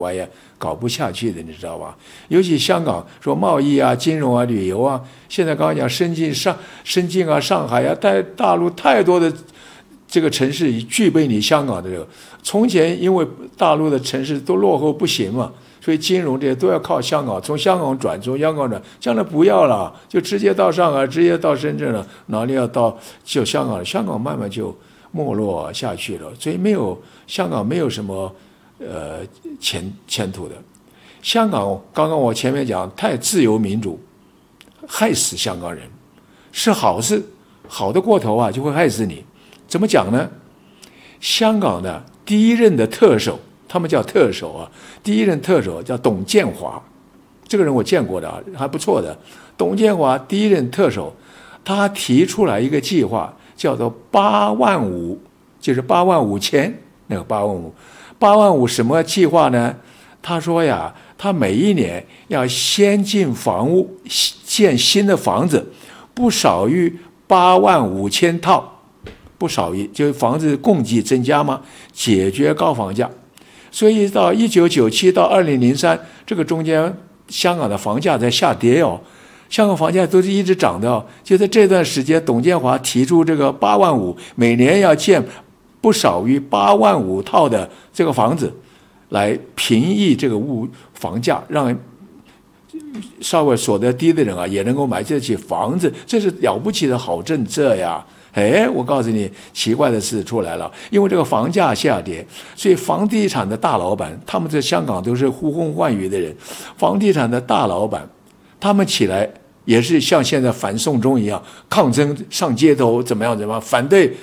我也搞不下去的，你知道吧？尤其香港说贸易啊、金融啊、旅游啊，现在刚刚讲深圳啊、上海啊，大陆太多的这个城市已具备你香港的这个。从前因为大陆的城市都落后不行嘛，所以金融这些都要靠香港，从香港转，将来不要了，就直接到上海，直接到深圳了，哪里要到就香港了？香港慢慢就没落下去了，所以香港没有什么前途的。香港刚刚我前面讲太自由民主，害死香港人，是好事，好的过头啊就会害死你。怎么讲呢？香港的第一任的特首，他们叫特首啊，第一任特首叫董建华，这个人我见过的啊，还不错的。董建华第一任特首，他提出来一个计划，叫做85000，就是85000那个85000什么计划呢？他说呀，他每一年要先进房屋，建新的房子，不少于85000套，不少于，就是房子供给增加嘛，解决高房价。所以到1997到2003这个中间，香港的房价在下跌哦，香港房价都是一直涨的哦。就在这段时间，董建华提出这个85000，每年要建不少于85000套的这个房子，来平抑这个房价，让稍微所得低的人啊也能够买得起房子，这是了不起的好政策呀！哎，我告诉你，奇怪的事出来了，因为这个房价下跌，所以房地产的大老板，他们在香港都是呼风唤雨的人，房地产的大老板，他们起来也是像现在反送中一样抗争上街头，怎么样反对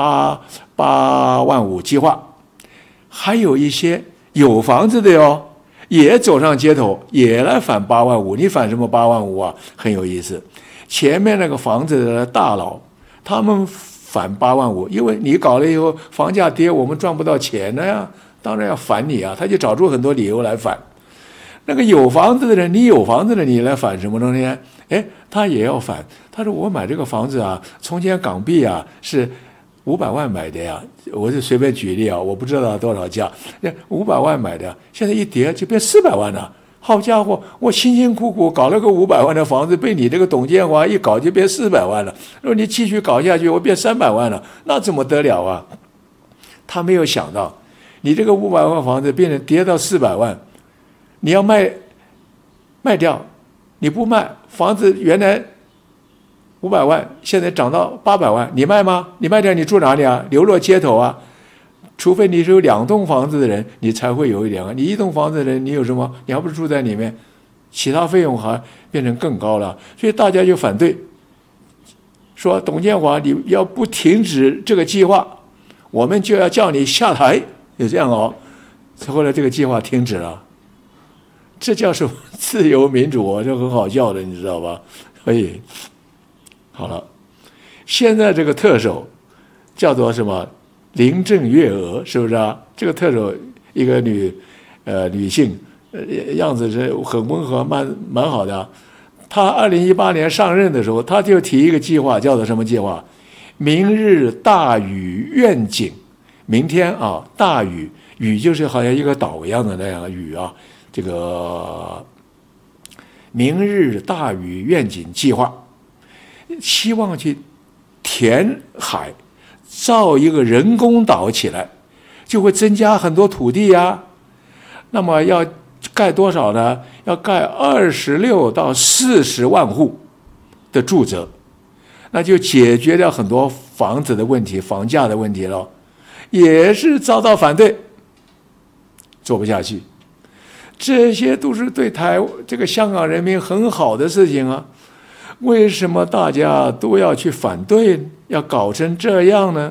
85000计划，还有一些有房子的哟，也走上街头，也来反85000。你反什么85000啊？很有意思。前面那个房子的大佬，他们反85000，因为你搞了以后房价跌，我们赚不到钱了呀，当然要反你啊。他就找出很多理由来反。那个有房子的人，你有房子的你来反什么东西？哎，他也要反。他说我买这个房子啊，从前港币啊是500万买的呀，我就随便举例啊，我不知道多少价，500万买的，现在一跌就变400万了。好家伙，我辛辛苦苦搞了个500万的房子，被你这个董建华一搞就变400万了。如果你继续搞下去，我变300万了，那怎么得了啊？他没有想到，你这个500万房子变成跌到400万，你要卖掉，你不卖，房子原来500万，现在涨到800万，你卖吗？你卖掉你住哪里啊？流落街头啊？除非你是有2栋房子的人，你才会有一点啊。你1栋房子的人，你有什么？你还不是住在里面，其他费用还变成更高了。所以大家就反对，说董建华你要不停止这个计划，我们就要叫你下台，就这样哦。后来这个计划停止了，这叫什么自由民主啊？就很好笑的，你知道吧？所以好了，现在这个特首叫做什么？林郑月娥，是不是啊？这个特首一个女性，样子是很温和，蛮好的。她2018年上任的时候，她就提一个计划，叫做什么计划？明日大屿愿景。明天啊，大屿，屿就是好像一个岛一样的那样的屿啊。这个明日大屿愿景计划，希望去填海。造一个人工岛起来，就会增加很多土地呀。那么要盖多少呢？要盖26到40万户的住宅，那就解决掉很多房子的问题、房价的问题了。也是遭到反对，做不下去。这些都是对这个香港人民很好的事情啊。为什么大家都要去反对，要搞成这样呢？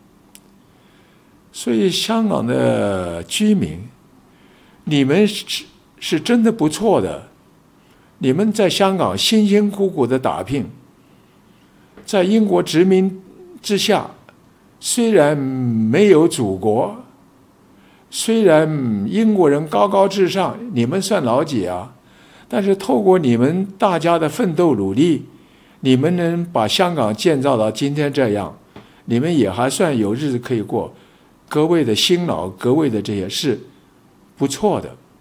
所以香港的居民，你们是真的不错的，你们在香港辛辛苦苦的打拼，在英国殖民之下，虽然没有祖国，虽然英国人高高至上，你们算老几啊？但是透过你们大家的奋斗努力，你们能把香港建造到今天这样，你们也还算有日子可以过。各位的辛劳，各位的这些是不错的。